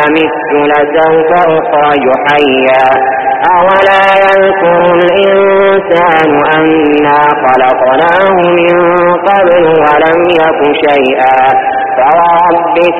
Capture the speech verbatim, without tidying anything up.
مت لسوف أخرج حيا أولا يذكر الإنسان أنا خلقناه من قبل ولم يك شيئا فوربك